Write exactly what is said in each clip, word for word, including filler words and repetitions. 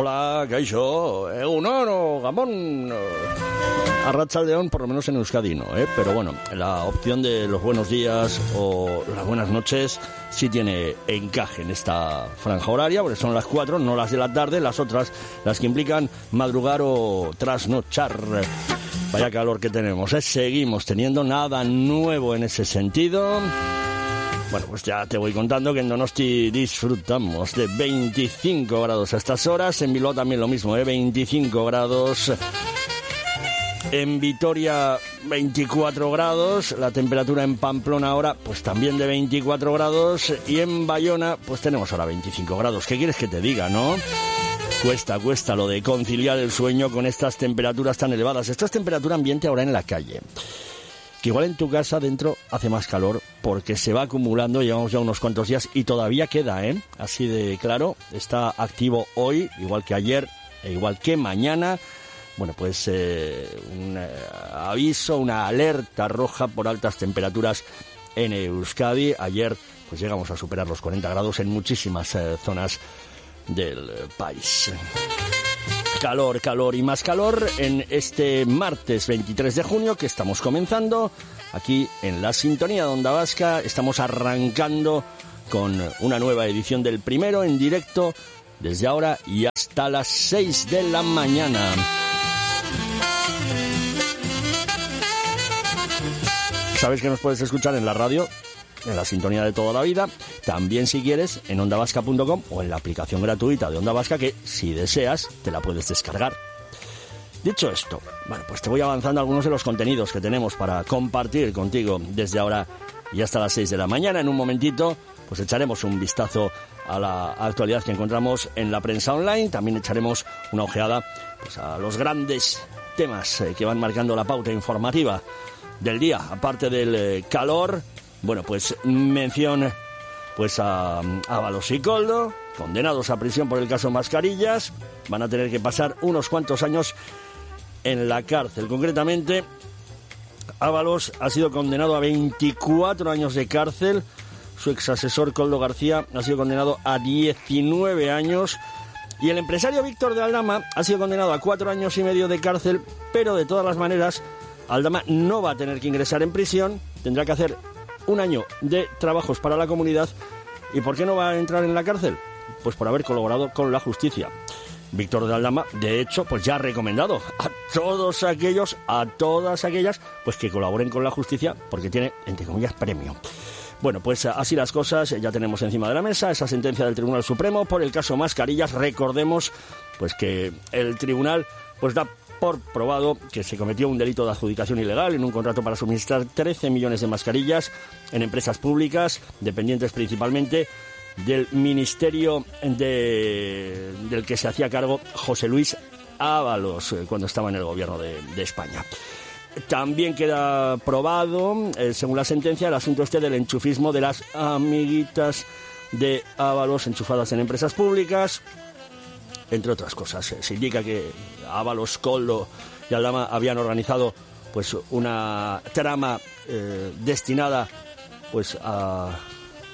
Hola, Kaixo, Egunon, Gamón. Arratsaldeon, por lo menos en Euskadi no, ¿eh? Pero bueno, la opción de los buenos días o las buenas noches sí tiene encaje en esta franja horaria, porque son las cuatro, no las de la tarde, las otras, las que implican madrugar o trasnochar. Vaya calor que tenemos, ¿eh? Seguimos teniendo nada nuevo en ese sentido. Bueno, pues ya te voy contando que en Donosti disfrutamos de veinticinco grados a estas horas. En Bilbao también lo mismo, ¿eh? veinticinco grados. En Vitoria, veinticuatro grados. La temperatura en Pamplona ahora, pues también de veinticuatro grados. Y en Bayona, pues tenemos ahora veinticinco grados. ¿Qué quieres que te diga, no? Cuesta, cuesta lo de conciliar el sueño con estas temperaturas tan elevadas. Esto es temperatura ambiente ahora en la calle. Que igual en tu casa dentro hace más calor porque se va acumulando, llevamos ya unos cuantos días y todavía queda, ¿eh? Así de claro, está activo hoy, igual que ayer e igual que mañana. Bueno, pues eh, un eh, aviso, una alerta roja por altas temperaturas en Euskadi. Ayer pues llegamos a superar los cuarenta grados en muchísimas eh, zonas del eh, país. Calor, calor y más calor en este martes veintitrés de junio que estamos comenzando aquí en la sintonía de Onda Vasca. Estamos arrancando con una nueva edición del Primero en directo desde ahora y hasta las seis de la mañana. Sabes que nos puedes escuchar en la radio, en la sintonía de toda la vida, también si quieres en onda vasca punto com o en la aplicación gratuita de Onda Vasca que, si deseas, te la puedes descargar. Dicho esto, bueno, pues te voy avanzando algunos de los contenidos que tenemos para compartir contigo desde ahora y hasta las seis de la mañana. En un momentito, pues echaremos un vistazo a la actualidad que encontramos en la prensa online. También echaremos una ojeada pues, a los grandes temas eh, que van marcando la pauta informativa del día. Aparte del eh, calor, bueno, pues mención pues a Ábalos y Koldo, condenados a prisión por el caso Mascarillas. Van a tener que pasar unos cuantos años en la cárcel. Concretamente, Ábalos ha sido condenado a veinticuatro años de cárcel. Su exasesor Koldo García ha sido condenado a diecinueve años. Y el empresario Víctor de Aldama ha sido condenado a cuatro años y medio de cárcel. Pero de todas las maneras, Aldama no va a tener que ingresar en prisión. Tendrá que hacer un año de trabajos para la comunidad. ¿Y por qué no va a entrar en la cárcel? Pues por haber colaborado con la justicia. Víctor de Aldama, de hecho, pues ya ha recomendado a todos aquellos, a todas aquellas, pues que colaboren con la justicia, porque tiene, entre comillas, premio. Bueno, pues así las cosas, ya tenemos encima de la mesa esa sentencia del Tribunal Supremo por el caso Mascarillas. Recordemos, pues que el tribunal, pues da por probado que se cometió un delito de adjudicación ilegal en un contrato para suministrar trece millones de mascarillas en empresas públicas, dependientes principalmente del ministerio de, del que se hacía cargo José Luis Ábalos cuando estaba en el gobierno de, de España. También queda probado, eh, según la sentencia, el asunto este del enchufismo de las amiguitas de Ábalos enchufadas en empresas públicas. Entre otras cosas, se indica que Ábalos, Koldo y Aldama habían organizado pues una trama eh, destinada pues a, a,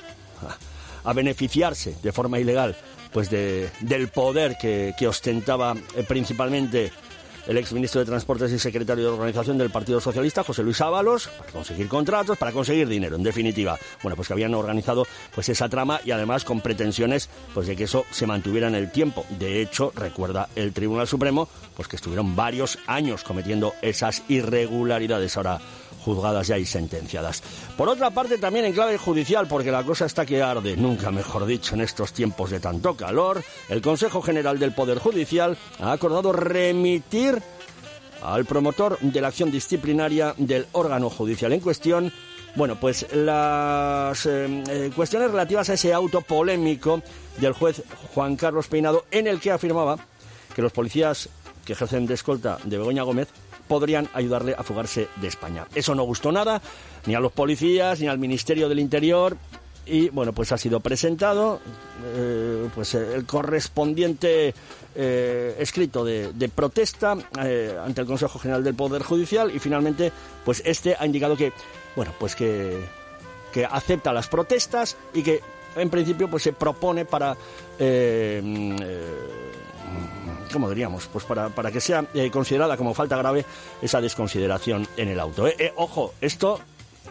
a beneficiarse de forma ilegal pues de, del poder que, que ostentaba eh, principalmente el exministro de Transportes y secretario de Organización del Partido Socialista, José Luis Ábalos, para conseguir contratos, para conseguir dinero, en definitiva. Bueno, pues que habían organizado pues esa trama y además con pretensiones pues de que eso se mantuviera en el tiempo. De hecho, recuerda el Tribunal Supremo pues que estuvieron varios años cometiendo esas irregularidades ahora juzgadas ya y sentenciadas. Por otra parte, también en clave judicial, porque la cosa está que arde, nunca mejor dicho, en estos tiempos de tanto calor, el Consejo General del Poder Judicial ha acordado remitir al promotor de la acción disciplinaria del órgano judicial en cuestión, bueno, pues las eh, eh, cuestiones relativas a ese auto polémico del juez Juan Carlos Peinado, en el que afirmaba que los policías que ejercen de escolta de Begoña Gómez podrían ayudarle a fugarse de España. Eso no gustó nada, ni a los policías, ni al Ministerio del Interior, y bueno, pues ha sido presentado eh, pues el correspondiente eh, escrito de, de protesta eh, ante el Consejo General del Poder Judicial, y finalmente pues este ha indicado que, bueno, pues que, que acepta las protestas y que en principio pues se propone para eh, eh, ¿cómo diríamos? Pues para, para que sea eh, considerada como falta grave esa desconsideración en el auto. Eh, eh, ojo, esto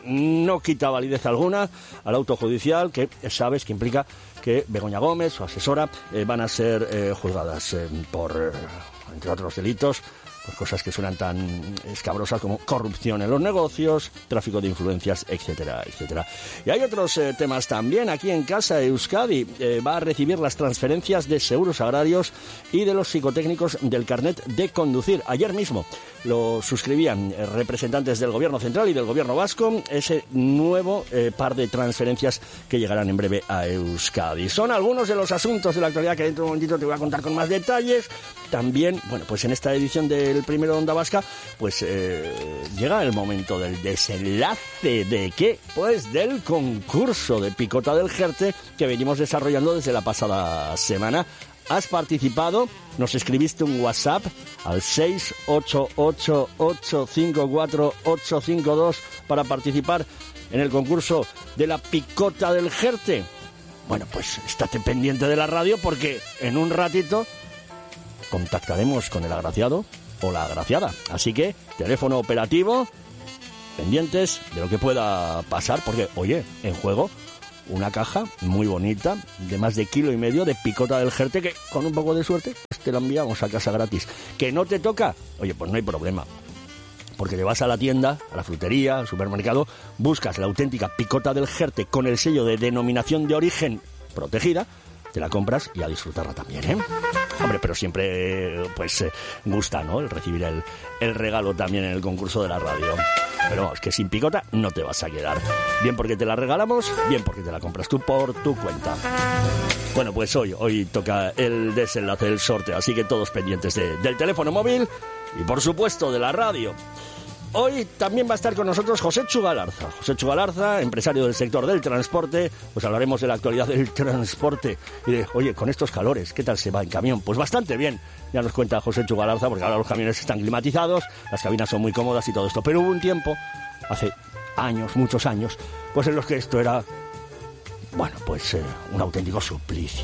no quita validez alguna al auto judicial, que sabes que implica que Begoña Gómez, su asesora, eh, van a ser eh, juzgadas eh, por, eh, entre otros delitos, pues cosas que suenan tan escabrosas como corrupción en los negocios, tráfico de influencias, etcétera, etcétera. Y hay otros eh, temas también. Aquí en casa, Euskadi eh, va a recibir las transferencias de seguros agrarios y de los psicotécnicos del carnet de conducir. Ayer mismo lo suscribían eh, representantes del Gobierno Central y del Gobierno Vasco, ese nuevo eh, par de transferencias que llegarán en breve a Euskadi. Son algunos de los asuntos de la actualidad que dentro de un momentito te voy a contar con más detalles. También, bueno, pues en esta edición del primero de Onda Vasca, pues eh, llega el momento del desenlace. ¿De qué? Pues del concurso de Picota del Jerte que venimos desarrollando desde la pasada semana. ¿Has participado? Nos escribiste un WhatsApp al seis ocho ocho ocho cinco cuatro ocho cinco dos para participar en el concurso de la Picota del Jerte. Bueno, pues estate pendiente de la radio porque en un ratito contactaremos con el agraciado o la agraciada. Así que, teléfono operativo, pendientes de lo que pueda pasar, porque, oye, en juego una caja muy bonita de más de kilo y medio de Picota del Jerte que, con un poco de suerte, pues te la enviamos a casa gratis. ¿Que no te toca? Oye, pues no hay problema. Porque te vas a la tienda, a la frutería, al supermercado, buscas la auténtica Picota del Jerte con el sello de denominación de origen protegida, te la compras y a disfrutarla también, ¿eh? Hombre, pero siempre, pues, eh, gusta, ¿no?, el recibir el, el regalo también en el concurso de la radio. Pero vamos, que sin Picota no te vas a quedar. Bien porque te la regalamos, bien porque te la compras tú por tu cuenta. Bueno, pues hoy, hoy toca el desenlace del sorteo, así que todos pendientes de, del teléfono móvil y, por supuesto, de la radio. Hoy también va a estar con nosotros José Chugalarza. José Chugalarza, empresario del sector del transporte. Pues hablaremos de la actualidad del transporte y de, oye, con estos calores, ¿qué tal se va en camión? Pues bastante bien. Ya nos cuenta José Chugalarza, porque ahora los camiones están climatizados, las cabinas son muy cómodas y todo esto. Pero hubo un tiempo, hace años, muchos años, pues en los que esto era, bueno, pues eh, un auténtico suplicio.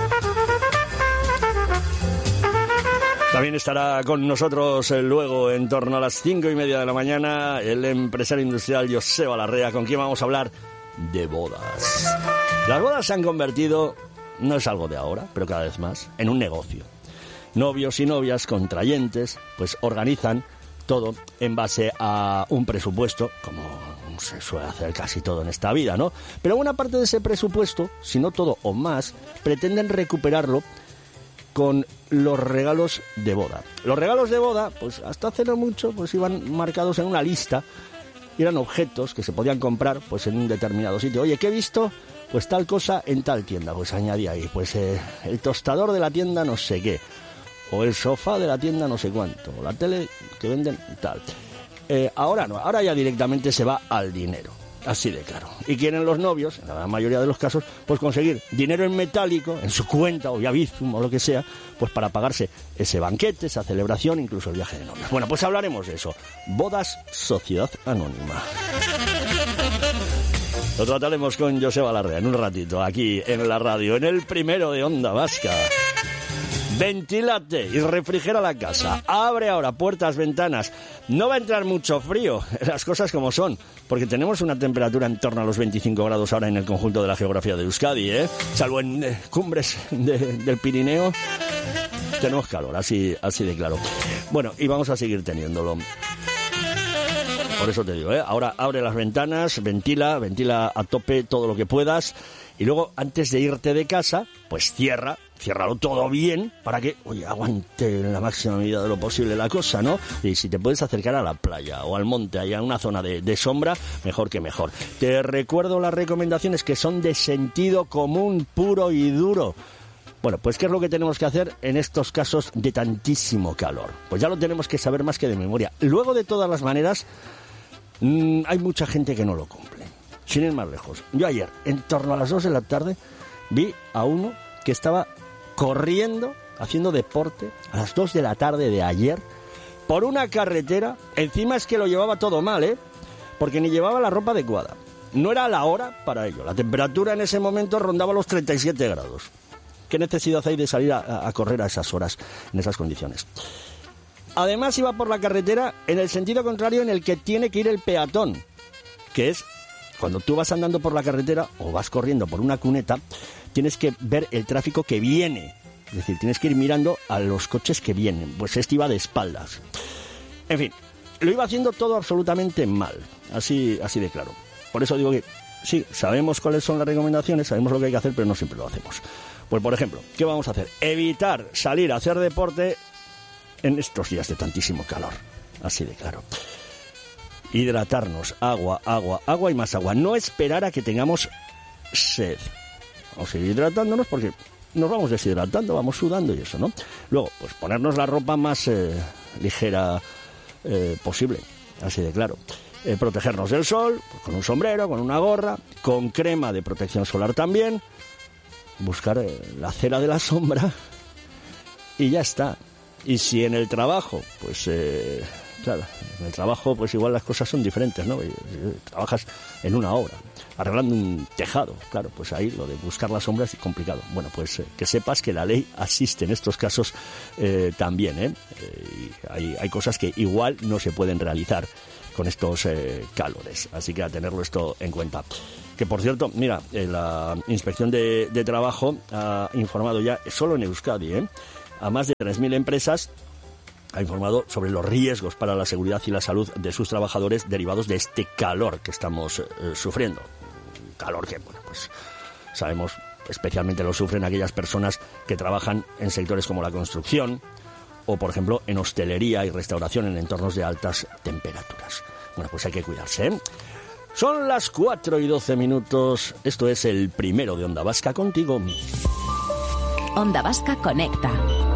También estará con nosotros eh, luego, en torno a las cinco y media de la mañana, el empresario industrial Joseba Larrea, con quien vamos a hablar de bodas. Las bodas se han convertido, no es algo de ahora, pero cada vez más, en un negocio. Novios y novias contrayentes, pues organizan todo en base a un presupuesto, como se suele hacer casi todo en esta vida, ¿no? Pero una parte de ese presupuesto, si no todo o más, pretenden recuperarlo con los regalos de boda. Los regalos de boda, pues hasta hace no mucho, pues iban marcados en una lista y eran objetos que se podían comprar pues en un determinado sitio. Oye, ¿qué he visto? Pues tal cosa en tal tienda. Pues añadí ahí, pues eh, el tostador de la tienda no sé qué, o el sofá de la tienda no sé cuánto, o la tele que venden tal. Eh, ahora no, ahora ya directamente se va al dinero. Así de claro. Y quieren los novios, en la mayoría de los casos, pues conseguir dinero en metálico, en su cuenta o vía Bizum o lo que sea, pues para pagarse ese banquete, esa celebración, incluso el viaje de novios. Bueno, pues hablaremos de eso. Bodas Sociedad Anónima. Lo trataremos con Joseba Larrea en un ratito, aquí en la radio, en el primero de Onda Vasca. Ventílate y refrigera la casa. Abre ahora puertas, ventanas. No va a entrar mucho frío, las cosas como son, porque tenemos una temperatura en torno a los veinticinco grados ahora en el conjunto de la geografía de Euskadi, ¿eh? Salvo en eh, cumbres de, del Pirineo, tenemos calor, así, así de claro. Bueno, y vamos a seguir teniéndolo. Por eso te digo, ¿eh? Ahora abre las ventanas, ventila, ventila a tope todo lo que puedas. Y luego, antes de irte de casa, pues cierra, ciérralo todo bien para que, oye, aguante en la máxima medida de lo posible la cosa, ¿no? Y si te puedes acercar a la playa o al monte, allá en una zona de, de sombra, mejor que mejor. Te recuerdo las recomendaciones que son de sentido común, puro y duro. Bueno, pues ¿qué es lo que tenemos que hacer en estos casos de tantísimo calor? Pues ya lo tenemos que saber más que de memoria. Luego, de todas las maneras, mmm, hay mucha gente que no lo cumple. Sin ir más lejos. Yo ayer, en torno a las dos de la tarde, vi a uno que estaba corriendo, haciendo deporte, a las dos de la tarde de ayer, por una carretera. Encima es que lo llevaba todo mal, ¿eh? Porque ni llevaba la ropa adecuada. No era la hora para ello. La temperatura en ese momento rondaba los treinta y siete grados. ¿qué necesidad hay de salir a, a correr a esas horas, en esas condiciones? Además iba por la carretera en el sentido contrario en el que tiene que ir el peatón, que es cuando tú vas andando por la carretera o vas corriendo por una cuneta, tienes que ver el tráfico que viene. Es decir, tienes que ir mirando a los coches que vienen. Pues este iba de espaldas. En fin, lo iba haciendo todo absolutamente mal. Así, así de claro. Por eso digo que sí, sabemos cuáles son las recomendaciones, sabemos lo que hay que hacer, pero no siempre lo hacemos. Pues por ejemplo, ¿qué vamos a hacer? Evitar salir a hacer deporte en estos días de tantísimo calor. Así de claro. Hidratarnos, agua, agua, agua y más agua. No esperar a que tengamos sed. Vamos a ir hidratándonos porque nos vamos deshidratando, vamos sudando y eso, ¿no? Luego, pues ponernos la ropa más eh, ligera eh, posible, así de claro. Eh, protegernos del sol, pues con un sombrero, con una gorra, con crema de protección solar también. Buscar eh, la cera de la sombra y ya está. Y si en el trabajo, pues... Eh, Claro, en el trabajo pues igual las cosas son diferentes, ¿no? Trabajas en una obra, arreglando un tejado, claro, pues ahí lo de buscar la sombra es complicado. Bueno, pues eh, que sepas que la ley asiste en estos casos eh, también, ¿eh? eh hay, hay cosas que igual no se pueden realizar con estos eh, calores, así que a tenerlo esto en cuenta. Que por cierto, mira, eh, la Inspección de, de Trabajo ha informado ya, solo en Euskadi, ¿eh? a más de tres mil empresas, ha informado sobre los riesgos para la seguridad y la salud de sus trabajadores derivados de este calor que estamos eh, sufriendo. Un calor que, bueno, pues sabemos, especialmente lo sufren aquellas personas que trabajan en sectores como la construcción o, por ejemplo, en hostelería y restauración en entornos de altas temperaturas. Bueno, pues hay que cuidarse, ¿eh? Son las cuatro y doce minutos. Esto es el primero de Onda Vasca contigo. Onda Vasca Conecta.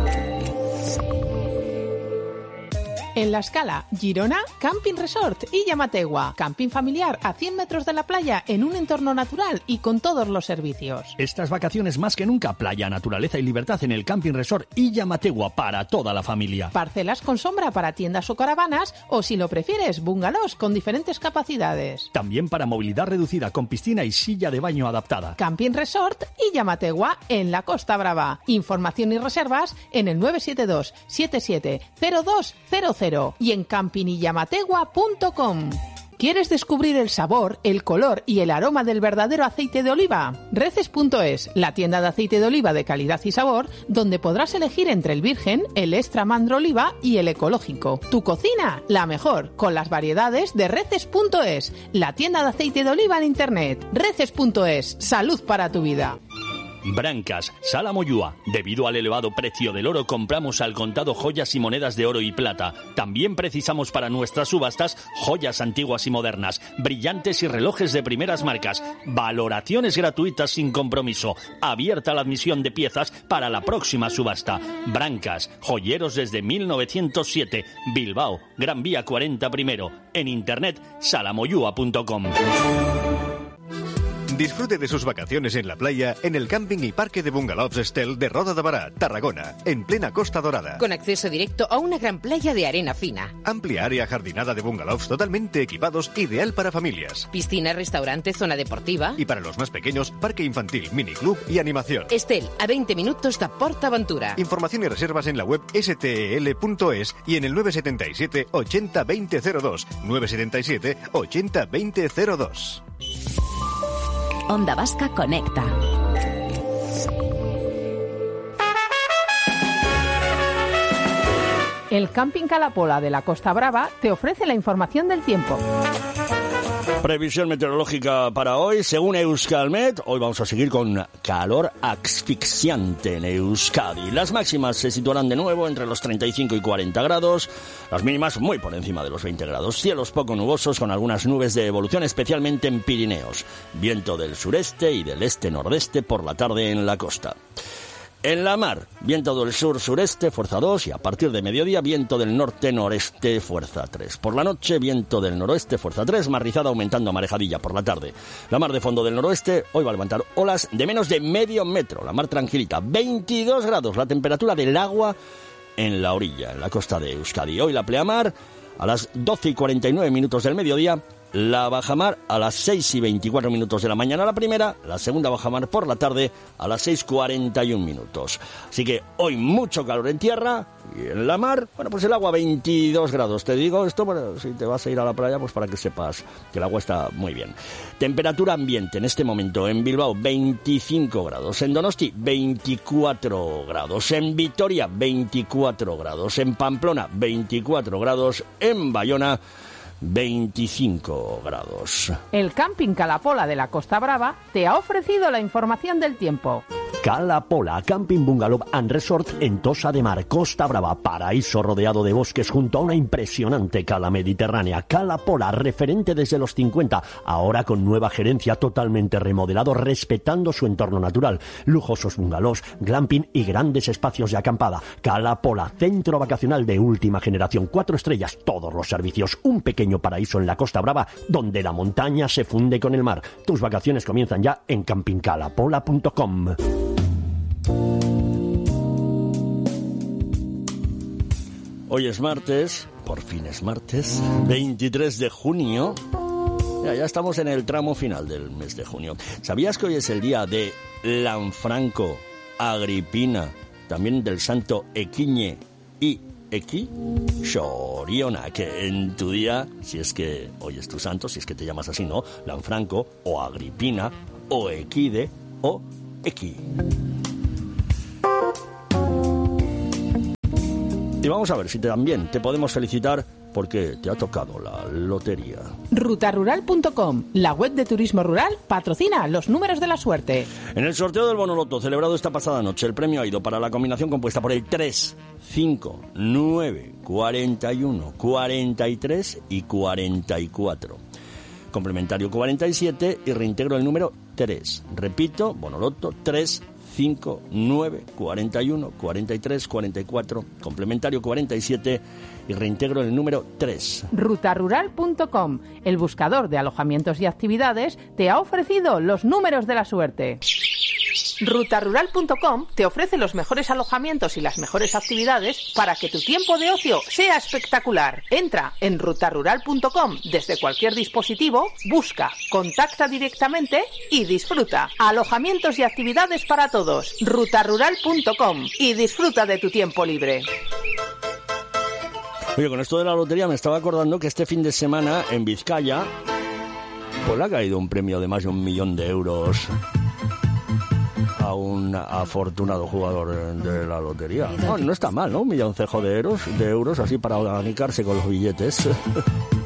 En La Escala, Girona, Camping Resort y Llamategua. Camping familiar a cien metros de la playa en un entorno natural y con todos los servicios. Estas vacaciones más que nunca, playa, naturaleza y libertad en el Camping Resort y Llamategua para toda la familia. Parcelas con sombra para tiendas o caravanas o, si lo prefieres, bungalows con diferentes capacidades. También para movilidad reducida con piscina y silla de baño adaptada. Camping Resort y Llamategua en la Costa Brava. Información y reservas en el nueve siete dos siete siete cero dos cero cero y en camping y llamategua punto com. ¿Quieres descubrir el sabor, el color y el aroma del verdadero aceite de oliva? Reces punto es, la tienda de aceite de oliva de calidad y sabor, donde podrás elegir entre el virgen, el extra mandro oliva y el ecológico. Tu cocina, la mejor, con las variedades de Reces punto es, la tienda de aceite de oliva en internet. Reces punto es, salud para tu vida. Brancas, Sala Moyúa. Debido al elevado precio del oro, compramos al contado joyas y monedas de oro y plata. También precisamos para nuestras subastas joyas antiguas y modernas, brillantes y relojes de primeras marcas. Valoraciones gratuitas sin compromiso. Abierta la admisión de piezas para la próxima subasta. Brancas, joyeros desde mil novecientos siete. Bilbao, Gran Vía cuarenta primero. En internet, salamoyúa punto com. Disfrute de sus vacaciones en la playa en el camping y parque de bungalows Estel de Roda de Bará, Tarragona, en plena Costa Dorada. Con acceso directo a una gran playa de arena fina. Amplia área jardinada de bungalows totalmente equipados, ideal para familias. Piscina, restaurante, zona deportiva. Y para los más pequeños, parque infantil, miniclub y animación. Estel, a veinte minutos de PortAventura. Información y reservas en la web ese te ele punto es y en el nueve siete siete ochenta veinte cero dos. nueve siete siete ochenta veinte cero dos. Onda Vasca Conecta. El Camping Calapola de la Costa Brava te ofrece la información del tiempo. Previsión meteorológica para hoy, según Euskalmet. Hoy vamos a seguir con calor asfixiante en Euskadi. Las máximas se situarán de nuevo entre los treinta y cinco y cuarenta grados, las mínimas muy por encima de los veinte grados. Cielos poco nubosos con algunas nubes de evolución, especialmente en Pirineos. Viento del sureste y del este-nordeste por la tarde en la costa. En la mar, viento del sur-sureste, fuerza dos, y a partir de mediodía, viento del norte-noreste, fuerza tres. Por la noche, viento del noroeste, fuerza tres, mar rizada aumentando a marejadilla por la tarde. La mar de fondo del noroeste, hoy va a levantar olas de menos de medio metro. La mar tranquilita, veintidós grados, la temperatura del agua en la orilla, en la costa de Euskadi. Hoy la pleamar a las doce y cuarenta y nueve minutos del mediodía, la bajamar a las seis y veinticuatro minutos de la mañana la primera, la segunda bajamar por la tarde a las seis y cuarenta y uno minutos. Así que hoy mucho calor en tierra y en la mar, bueno, pues el agua veintidós grados. Te digo esto, bueno, si te vas a ir a la playa, pues para que sepas que el agua está muy bien. Temperatura ambiente en este momento en Bilbao veinticinco grados, en Donosti veinticuatro grados, en Vitoria veinticuatro grados, en Pamplona veinticuatro grados, en Bayona veinticinco grados. El Camping Calapola de la Costa Brava te ha ofrecido la información del tiempo. Calapola, Camping Bungalow and Resort en Tossa de Mar, Costa Brava, paraíso rodeado de bosques junto a una impresionante cala mediterránea. Calapola, referente desde los cincuenta, ahora con nueva gerencia, totalmente remodelado, respetando su entorno natural. Lujosos bungalows, glamping y grandes espacios de acampada. Calapola, centro vacacional de última generación, cuatro estrellas, todos los servicios, un pequeño paraíso en la Costa Brava, donde la montaña se funde con el mar. Tus vacaciones comienzan ya en camping calapola punto com. Hoy es martes, por fin es martes, veintitrés de junio. Ya, ya estamos en el tramo final del mes de junio. ¿Sabías que hoy es el día de Lanfranco, Agripina, también del santo Equiñe y Equi? Soriona, que en tu día, si es que hoy es tu santo, si es que te llamas así, ¿no? Lanfranco, o Agripina, o Equide, o Equi. Y vamos a ver si también te podemos felicitar porque te ha tocado la lotería. ruta rural punto com, la web de turismo rural, patrocina los números de la suerte. En el sorteo del Bonoloto celebrado esta pasada noche, el premio ha ido para la combinación compuesta por el tres, cinco, nueve, cuarenta y uno, cuarenta y tres y cuarenta y cuatro. Complementario cuarenta y siete y reintegro el número tres. Repito, Bonoloto tres, cinco, nueve, cuarenta y uno, cuarenta y tres, cuarenta y cuatro, complementario cuarenta y siete y reintegro el número tres. ruta rural punto com, el buscador de alojamientos y actividades, te ha ofrecido los números de la suerte. ruta rural punto com te ofrece los mejores alojamientos y las mejores actividades para que tu tiempo de ocio sea espectacular. Entra en ruta rural punto com desde cualquier dispositivo, busca, contacta directamente y disfruta. Alojamientos y actividades para todos. ruta rural punto com y disfruta de tu tiempo libre. Oye, con esto de la lotería me estaba acordando que este fin de semana en Vizcaya pues le ha caído un premio de más de un millón de euros a un afortunado jugador de la lotería. No, no está mal, ¿no? Un milloncejo de euros, de euros así para organicarse con los billetes.